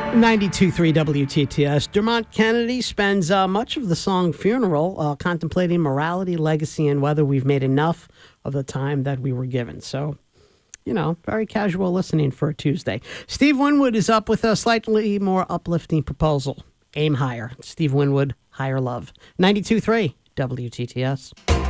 92.3 WTTS. Dermot Kennedy spends much of the song Funeral contemplating morality, legacy, and whether we've made enough of the time that we were given. So, very casual listening for a Tuesday. Steve Winwood is up with a slightly more uplifting proposal. Aim higher. Steve Winwood, Higher Love. 92.3 WTTS.